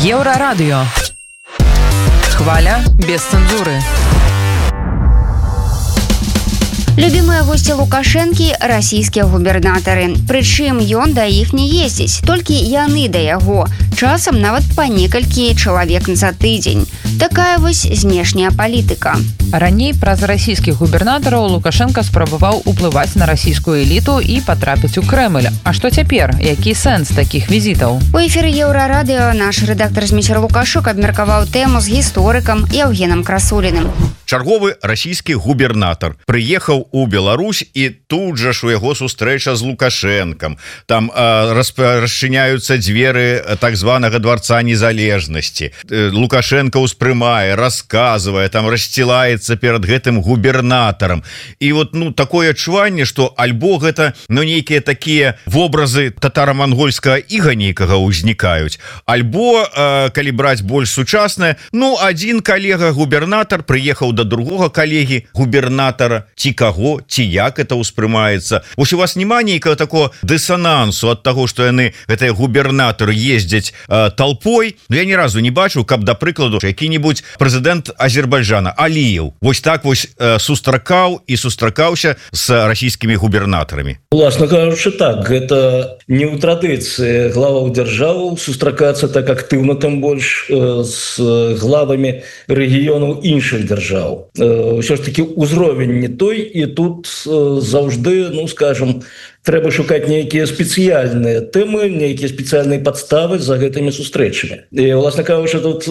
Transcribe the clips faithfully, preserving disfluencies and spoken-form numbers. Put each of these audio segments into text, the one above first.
Еврорадио. Хваля без цензуры. Любимыя госці Лукашэнкі – расійскія губернатары. Прычым ён да іх не ездзіць, толькі яны да яго. Часам нават па некалькі чалавек за тыдзень. Такая вось знешняя палітыка. Раней праз расійскіх губернатараў Лукашенко спрабаваў уплываць на расійскую эліту і патрапіць у Крэмль. А што цяпер? Які сэнс такіх візітаў? У эфіры Еўрарадыо наш рэдактар Зміцер Лукашук абмеркаваў тэму з гісторыкам Яўгенам Красуліным. Чарговы расійскі губернатар прыехаў у Беларусь, і тут жа ж у яго сустрэча з Лукашэнкам. Там э, расчыняюцца дзверы так званага дварца незалежнасці. Э, Лукашенко ўспрымае, расказвае, там рассцілаецца перад гэтым губернатарам. І вот ну такое адчуванне, што альбо гэта ну нейкія такія вобразы татара-мангольскага іга нейкага ўзнікаюць, альбо э, калі браць больш сучаснае, ну адзін калега губернатар прыехаў до другого коллеги губернатора, ці каго, ці як это ўспрымаецца. Вось у вас няма нейкага такого дысонансу ад таго, што яны гэтыя губернатары ездзяць э, толпой. Ну, я ні разу не бачу, каб да прыкладу які-нибудь прэзідэнт Азербайджана Аліеў вось так вось э, сустракаў і сустракаўся з расійскімі губернатарамі. Уласна кажучы, так, гэта не ў традыцыі главаў дзяржаваў сустракацца так актыўна, там больш э, з главамі рэгіёнаў іншых дзяржаў. Ўсё ж таки ўзровень не той, і тут заўжды, ну скажем, трэба шукаць нейкія спецыяльныя тэмы, нейкія спецыяльныя падставы за гэтымі сустрэчамі. І уласна кажучы, тут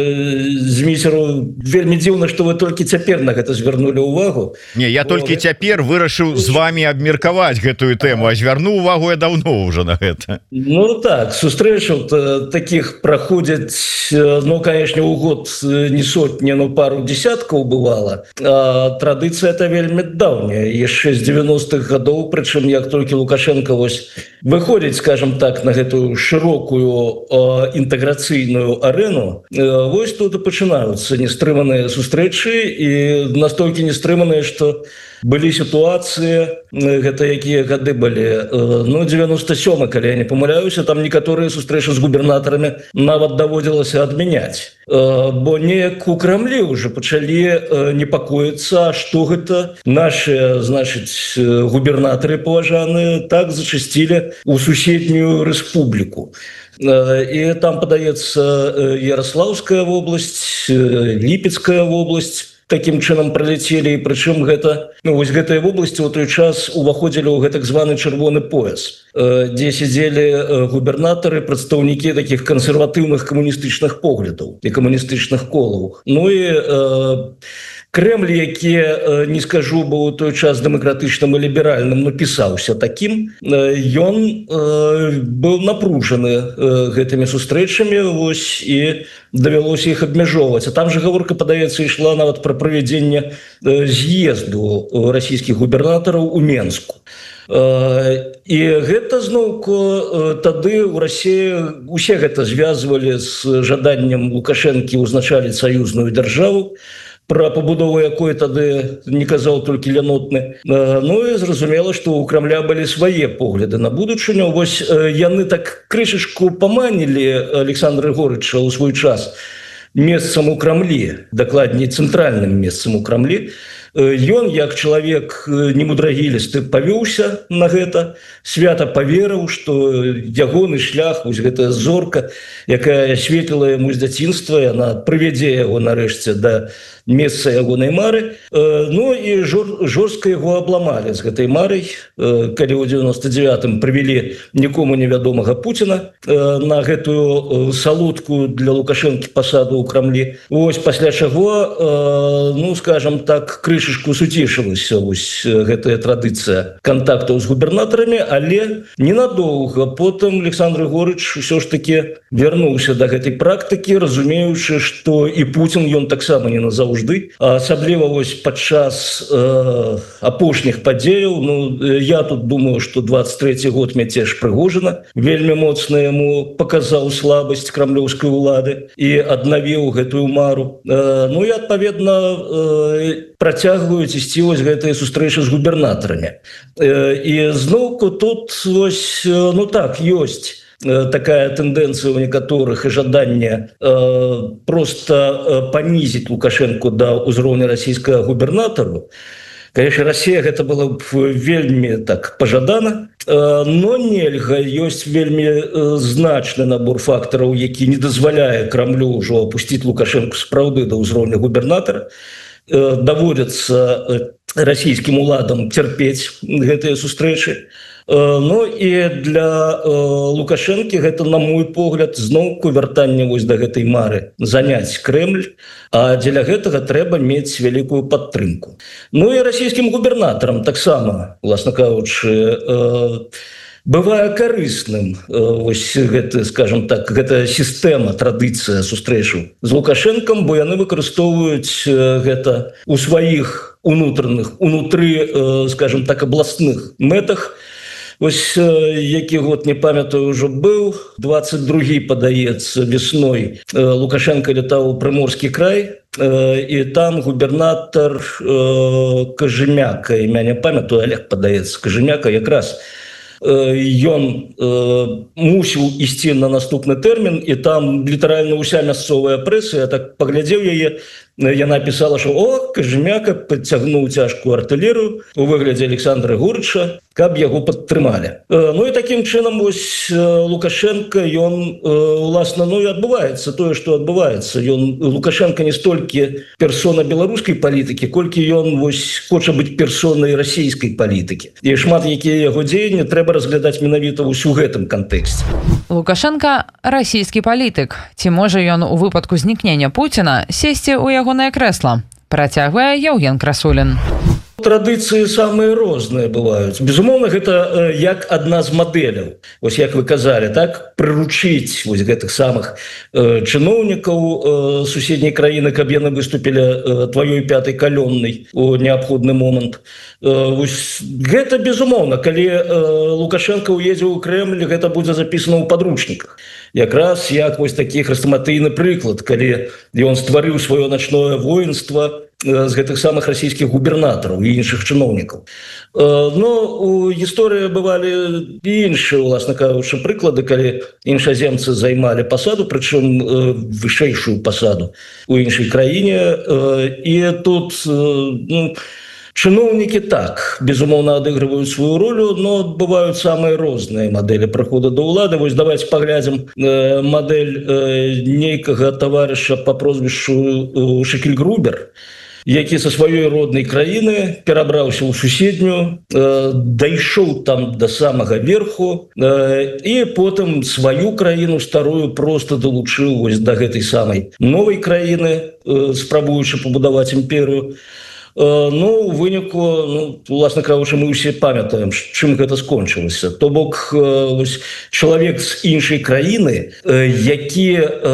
Зміцеру вельмі дзіўна, што вы толькі цяпер на гэта звярнулі ўвагу. Не, я Бо... толькі цяпер вырашыў з вами абмеркаваць гэтую тэму, а звярну увагу я даўно ўжо на гэта. Ну так, сустрэчаў такіх праходзяць, ну, канешне, у год не сотні, но пару десяткаў бывала. А традыцыя это вельмі даўняя, яшчэ з дзевяностых гадоў, прычым як толькі Лукашенко вось выходзіць, скажем так, на гэтую шырокую э, інтэграцыйную арэну, э, вось тут і пачынаюцца нестрыманыя сустрэчы, і настолькі нестрыманыя, што былі сітуацыі, гэта якія гады былі, ну, девяносто сёмы, калі я не памыляюся, там некаторыя сустрэчы з губернатарамі нават даводзілася адмяняць. Бо неяк у Крамлі ўжо пачалі непакоіцца, што гэта наши, значыць, губернатары паважаныя так зачасцілі ў суседнюю рэспубліку. І там, падаецца, Ярослаўская вобласць, Ліпецкая вобласць таким чынам пролетели, і прычым гэта, ну, вось гэтыя вобласці ў той час уваходзілі ў гэтак званы чырвоны пояс, дзе сидзелі губернатары, прадстаўнікі таких кансерватыўных камуністычных поглядаў і камуністычных колаў. Ну і э, Кремль, які, не скажу, бо ў той час дэмакратычным і ліберальным, но пісаўся такім, ён быў напружаны гэтымі сустрэчамі, вось, і давялося іх абмяжоўваць. А там же гаворка, падаецца, ішла нават пра правядзенне з'езду расійскіх губернатараў у Менску. І гэта зноўку тады ў Расіі усе гэта звязвалі з жаданнем Лукашэнкі ўзначаліць саюзную дзяржаву, пра пабудову якой тады не казаў толькі лянотны. Ну і зразумела, што ў Крамля былі свае погляды на будучыню. Вось яны так крышачку паманілі Александра Григорьевича ў свой час месцам у Крамлі, дакладней цэнтральным месцам у Крамлі. Ён, як чалавек немудрагілісты, павёўся на гэта, свята паверыў, што ягоны шлях, вось гэтая зорка, якая асветліла яму з дзяцінства, яна прывядзе яго нарэшце да месца ягонай мары. Ну і жор, жорстка яго абламалі з гэтай марай, калі ў девяносто девятым прывялі нікому невядомага Пуціна на гэтую салодку для Лукашэнкі пасаду ў Крамлі. Вось пасля чаго, ну, скажем так, крышачку суцішылася вось гэтая традыцыя кантактаў з губернатарамі, але ненадоўга. Потым Александр Григорьевич ўсё ж таки вярнуўся да гэтай практыкі, разумеючы, што і Пуцін ён таксама не назаўжды, а асабліва вось падчас э, апошніх падзеяў. Ну, я тут думаю, што двадцать трэці год мяцеж Прыгожина вельмі моцна яму паказаў слабасць крамлёўскай улады і аднавіў гэтую мару. Э, ну і адпаведна э, працягваюць ісці вось гэтыя сустрэчы з губернатарамі. Э, і зноўку тут вось, ну так, ёсць такая тэндэнцыя ў некаторых і жаданне просто панізіць Лукашенко да ўзроўня расійскага губернатару. Конечно, Россия гэта было б вельмі так пожадана, но нельга, ёсць вельмі значны набор фактараў, які не дазваляе Крамлю ўжо опусціць Лукашенко сапраўды да ўзроўня губернатара. Даводзіцца расійскім уладам цярпець гэтыя сустрэчы. Ну і для Лукашэнкі гэта, на мой погляд, зноўку вяртанне вось да гэтай мары заняць Крэмль, а дзеля гэтага трэба мець вялікую падтрымку. Ну і расійскім губернатарам таксама, уласна кажучы, бывае карысным вось гэта, скажем так, гэта сістэма, традыцыя сустрэчаў з Лукашэнкам, бо яны выкарыстоўваюць гэта ў сваіх унутраных, унутры, скажем так, абласных мэтах. Вось які год, не памятаю, ўжо быў, двадцать другі, падаецца, весной Лукашенко летаў у Прыморскі край, і там губернатар Кажемяка, імя не памятаю, Олег, падаецца, Кажемяка якраз, ён мусіў ісці на наступны тэрмін, і там літаральна ўся мясцовая прэса, я так паглядзеў яе, яна пісала, што о, Кажемяка падцягнуў цяжкую артылерыю у выглядзе Александра Гурыча, каб яго падтрымалі. Ну і такім чынам вось Лукашенко, ён уласна, ну і адбываецца тое, што адбываецца. Ён Лукашенко не столькі персона беларускай палітыкі, колькі ён вось хоча быць персонай расійскай палітыкі. І шмат якія яго дзеянні трэба разглядаць менавіта ўсё ў гэтым кантэксце. Лукашенко расійскі палітык. Ці можа ён у выпадку знікнення Пуціна сесці ў ягонае крэсла? Працягвае Яўген Красулін. Традыцыі самыя розныя бываюць. Безумоўна, гэта як адна з мадэляў. Вось як вы казалі, так, прыручыць вось гэтых самых э, чыноўнікаў э, суседняй краіны, каб яны выступілі э, тваёй пятай калённай у неабходны момант. Э, вось гэта безумоўна, калі э, Лукашенко ўедзе ў Крэмль, гэта будзе запісана ў падручніках. Якраз як вось такі хрэстаматыйны прыклад, калі ён стварыў сваё начное воінства з гэтых самых расійскіх губернатараў і іншых чыноўнікаў. Но у гісторыі бывалі і іншыя, уласна кажучы, прыклады, калі іншаземцы займалі пасаду, прычым вышэйшую пасаду у іншай краіне. І тут, ну, чыноўнікі так, безумоўна, адыгрываюць сваю ролю, но бываюць самыя розныя мадэлі прыходу да ўлады. Вось давайте паглядзім мадэль нейкага таварыша па прозвішчу Шекельгрубер, які са сваёй роднай краіны перабраўся ў суседнюю, э, дайшоў там да самага верху, э, і потым сваю краіну старую просто далучыў вось да гэтай самай новай краіны, э, спрабуючы пабудаваць імперыю. Ну, у выніку, ну, уласна кажучы, мы ўсе памятаем, чым гэта скончылася. То бок, вось, чалавек з іншай краіны, які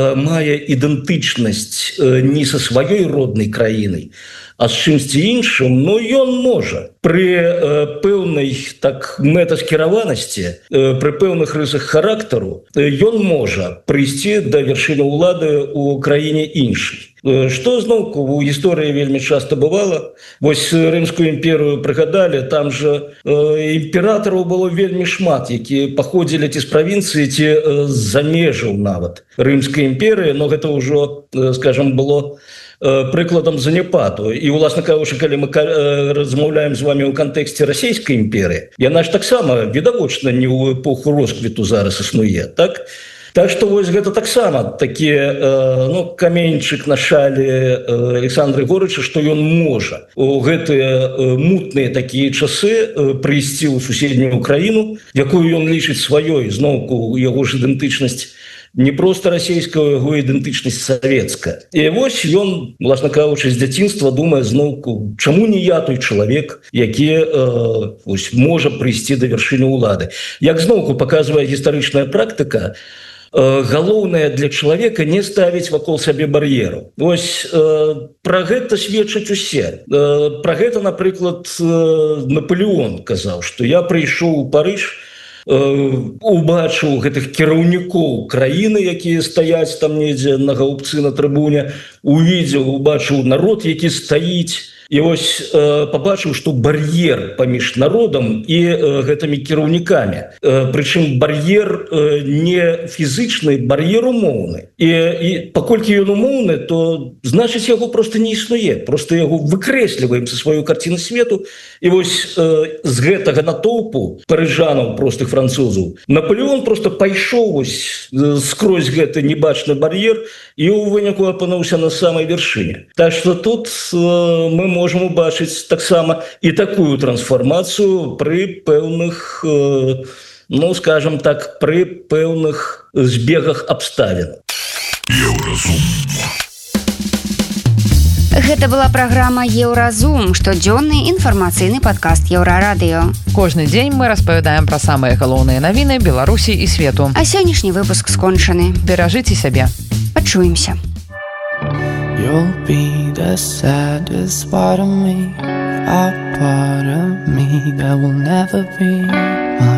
мае ідэнтычнасць не са сваёй роднай краінай, а з чымсьці іншым, ну, ён можа пры пэўнай так мэтаскіраванасці, пры пэўных рысах характару, ён можа прыйсці да вяршыні ўлады ў краіне іншай. Што зноўку у гісторыі вельмі часта бывала. Вось Рымскую імперыю прыгадалі, там жа э, імператараў было вельмі шмат, якія паходзілі ці з правінцыі, ці э, з-за межаў нават Рымскай імперыі, но гэта ўжо, э, скажам, было э, прыкладам заняпаду. І, уласна кажучы, калі мы э, размаўляем з вами ў кантэксце расійскай імперыі, яна ж таксама відавочна не ў эпоху росквіту зараз існуе, так? Так што вось гэта таксама такі э, ну, каменьчык на шалі э, Александра Гурыча, што ён можа у гэтыя э, мутныя такія часы э, прыйсці ў суседнюю краіну, якую ён лічыць сваёй, зноўку яго ж ідэнтычнасць не проста расійская, яго ідэнтычнасць савецкая. І вось ён, власна кажучы, з дзяцінства думае зноўку, чаму не я той чалавек, які э, ось, можа прыйсці да вяршыні ўлады. Як зноўку паказвае гістарычная практыка, галоўнае для чалавека не ставіць вакол сабе бар'еру. Вось э, пра гэта сведчаць усе. Э, пра гэта, напрыклад, э, Наполеон казаў, што я прыйшоў у Парыж, э, убачыў гэтых кіраўнікоў краіны, якія стаяць там недзе на гаубцы на трыбуне, увідзеў, убачыў народ, які стаіць, і вось побачыў, што бар'ер паміж народам і гэтымі кіраўнікамі, прычым бар'ер не фізычны, бар'ер умоўны, і, і паколькі ён умоўны, то значыць яго просто не існуе, просто яго выкрэсліваем са сваю карціну свету. І вось з гэтага натоўпу парыжанаў, простых французаў, Наполеон просто пайшоў скрозь гэты небачны бар'ер і ў выніку апынуўся на самай вяршыне. Так што тут мы можем убачыць таксама і такую трансформацию при пэўных, ну, скажем так, при пэўных збегах абставін. Гэта была праграма «Еўразум», штодзённы інфармацыйны падкаст Еўрарадыё. Кожны дзень мы распавядаем пра самыя галоўныя навіны Беларусі і свету. А сённяшні выпуск скончаны. Беражыце сябе. Пачуемся. You'll be the saddest part of me, a part of me that will never be.